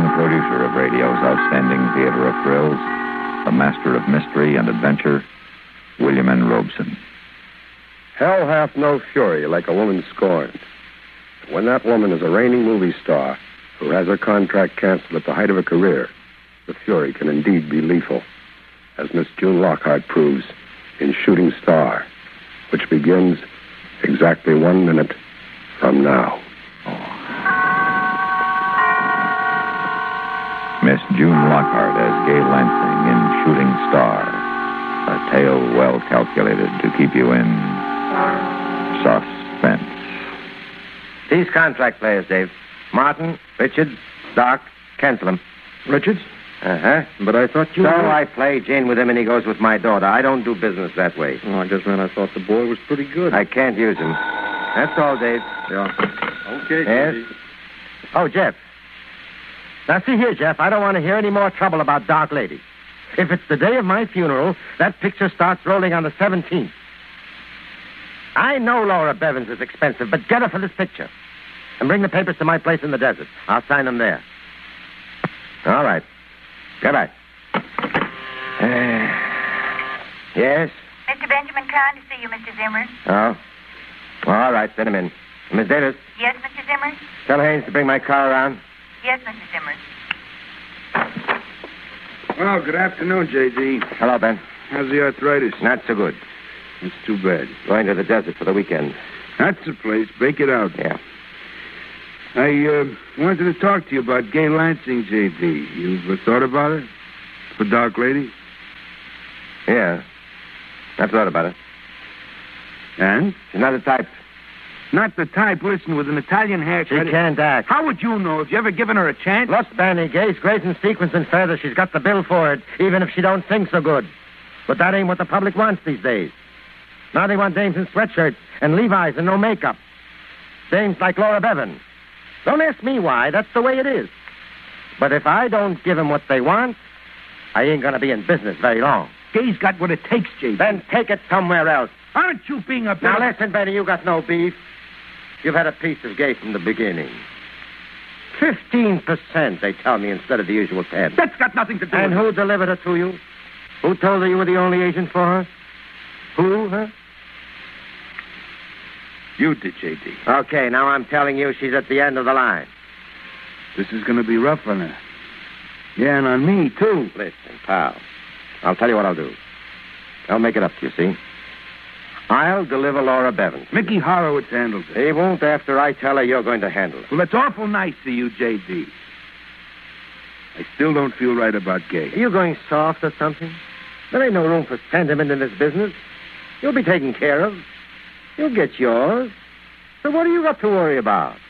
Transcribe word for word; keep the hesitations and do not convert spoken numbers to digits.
the producer of radio's outstanding theater of thrills, the master of mystery and adventure, William N. Robeson. Hell hath no fury like a woman scorned. When that woman is a reigning movie star who has her contract canceled at the height of her career, the fury can indeed be lethal, as Miss June Lockhart proves in Shooting Star, which begins exactly one minute from now. Miss June Lockhart as Gay Lansing in Shooting Star, a tale well calculated to keep you in suspense. These contract players, Dave. Martin, Richards, Doc, cancel them. Richards? Uh-huh. But I thought you... So were... I play Jane with him and he goes with my daughter. I don't do business that way. Oh, I guess, man, I thought the boy was pretty good. I can't use him. That's all, Dave. Yeah. Okay, Yes? Dave. Oh, Jeff. Now, see here, Jeff, I don't want to hear any more trouble about Dark Lady. If it's the day of my funeral, that picture starts rolling on the seventeenth. I know Laura Bevins is expensive, but get her for this picture. And bring the papers to my place in the desert. I'll sign them there. All right. Goodbye. Uh, yes? Mister Benjamin Kahn to see you, Mister Zimmer. Oh? All right, send him in. Miss Davis, Yes, Mister Zimmer? tell Haynes to bring my car around. Yes, Mister Zimmer. Well, good afternoon, J D. Hello, Ben. How's the arthritis? Not so good. It's too bad. Going to the desert for the weekend. That's the place. Break it out. Yeah. I uh, wanted to talk to you about Gay Lansing, J D. You've uh, thought about it? For Dark Lady? Yeah. I've thought about it. And? She's not the type. Not the type, listen, with an Italian She haircut. can't act. How would you know? Have you ever given her a chance? Look, Benny, Gay's great in sequins and feathers. She's got the bill for it, even if she don't sing so good. But that ain't what the public wants these days. Now they want dames in sweatshirts and Levi's and no makeup. Dames like Laura Bevan. Don't ask me why. That's the way it is. But if I don't give them what they want, I ain't going to be in business very long. Gay's got what it takes, J D. Then take it somewhere else. Aren't you being a bit... Now listen, Benny, you got no beef. You've had a piece of Gay from the beginning. Fifteen percent, they tell me, instead of the usual ten. That's got nothing to do And with who delivered her to you? Who told her you were the only agent for her? Who, huh? You did, J D. Okay, now I'm telling you she's at the end of the line. This is going to be rough on her. Yeah, and on me, too. Listen, pal. I'll tell you what I'll do. I'll make it up to you, see? I'll deliver Laura Bevan. Mickey Horowitz handles it. He won't after I tell her you're going to handle it. Well, that's awful nice of you, J D. I still don't feel right about Gay. Are you going soft or something? There ain't no room for sentiment in this business. You'll be taken care of. You'll get yours. So what do you got to worry about?